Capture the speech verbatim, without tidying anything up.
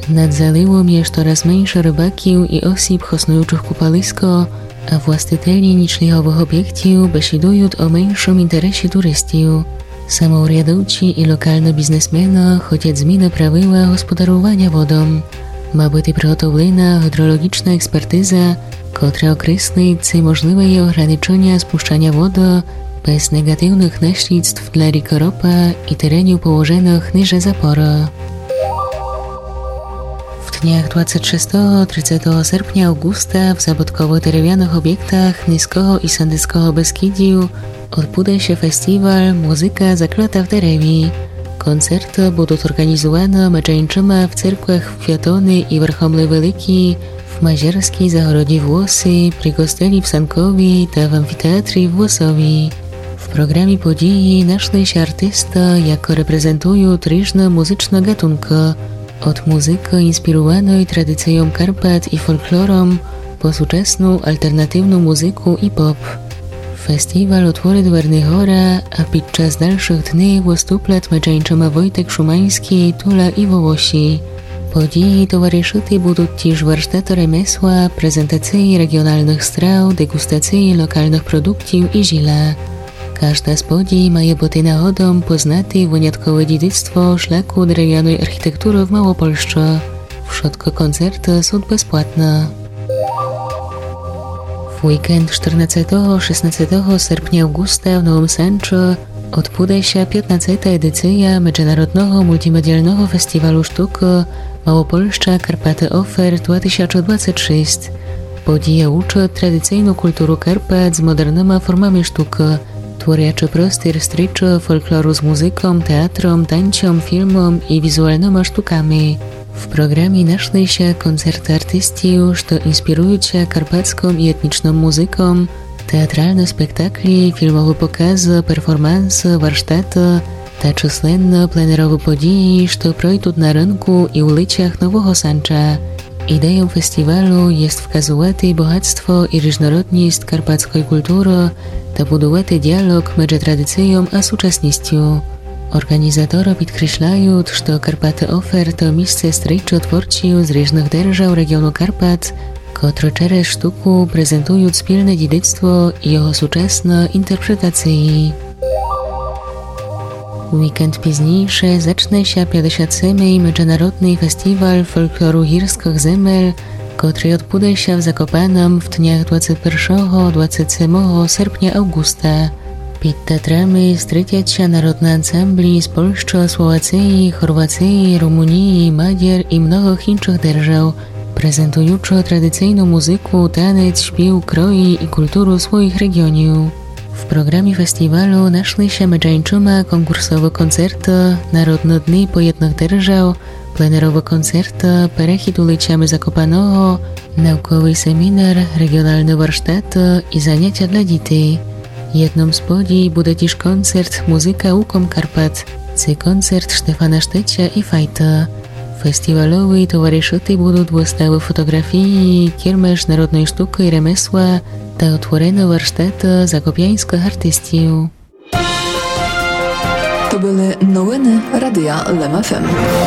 Nad zalivom je štoraz menšie rybakів i osіб hosnujuчих kupalisko, a właścicieli niczlichowych obiektów besiedują o mniejszym interesie turystów. Samourядовці i lokalne biznesmeni chcуть zmienić правила gospodarowania wodą. Ma być przygotowana hydrologiczna ekspertyza, która określi, czy możliwe jest ograniczenie spuszczania wody bez negatywnych następstw dla rzeki Ropa i terenów położonych niżej zapora. W dniach dwudziestego szóstego do trzydziestego sierpnia Augusta w zabytkowo-drewnianych obiektach Niskiego i Sandyckiego Beskidziu odbędzie się festiwal Muzyka zaklata w derewie. Koncerty będą organizowane meczeńczyma w cerkwach w Kwiatony i Warchomle Wielki, w Mazierskiej Zagorodzie Włosy, przy kosteli w Sankowie i w amfiteatrze w Włosowie. W programie podії našli się artysta, jako reprezentują różne muzyczne gatunki, od muzyki inspirowanej tradycją Karpat i folklorem, po współczesną alternatywną muzykę i pop. Festiwal otworzy dwerny chora, a podczas dalszych dni wystąpią meczeńczyma Wojtek Szumański, Tula i Wołosi. Podії towarzyszyć będą też warsztaty remesła, prezentacje regionalnych straw, degustacje lokalnych produktów i żila. Każda z podій ma być nagodą poznać wyjątkowe dziedzictwo szlaku drewnianej architektury w Małopolsce. Wszystkie koncerty są bezpłatne. W weekend czternastego do szesnastego sierpnia Augusta w Nowym Sączu odbędzie się piętnastą edycja Międzynarodowego Multimedialnego Festiwalu Sztuki Małopolska Karpaty Offer dwa tysiące dwudziesty szósty. Podija uczy tradycyjną kulturę Karpat z modernymi formami sztuki, tworzące prosty rstryczy folkloru z muzyką, teatrem, tańcem, filmem i wizualnymi sztukami. W programie našli się koncerty artystów, które inspirują się karpacką i etniczną muzyką, teatralne spektakli, filmowe pokazy, performanse, warsztaty, ta численne plenerowe podії, które projdą na rynku i ulicach Nowego Sącza. Ideą festiwalu jest wskazywać bogactwo i różnorodność karpackiej kultury, ta budować dialog między tradycją a współczesnością. Organizatorzy podkreślają, że Karpaty Offer to miejsce stryczy twórców z różnych держав regionu Karpat, które przez sztukę prezentują wspólne dziedzictwo i jego współczesne interpretacje. Weekend późniejszy zacznie się pięćdziesiąty siódmy Międzynarodny Festiwal Folkloru Górskich Zemel, który odbędzie się w Zakopanem w dniach dwudziestego pierwszego do dwudziestego siódmego sierpnia Augusta. Pod teatrami strytią się narodne ansambli z Polski, Słowacji, Chorwacji, Rumunii, Madziar i mnogich innych держав, prezentujące tradycyjną muzykę, taniec, śpiew, kroi i kulturę swoich regionów. W programie festiwalu našli się meczeńczyma konkursowe koncerty, narodne dni pojednych держав, plenerowe koncerty, perechid ulicami Zakopanego, naukowy seminar, regionalne warsztaty i zajęcia dla dzieci. Jedną z podій będzie też koncert Muzyka Łukom Karpat, czy koncert Stefana Sztecia i Fajta. Festiwalowi towarzyszyć będą wystawy fotografii, kiermasz narodnej sztuki i remesła, ta otworzone warsztaty zakopiańskich artystów. To były nowiny Radia Lem F M.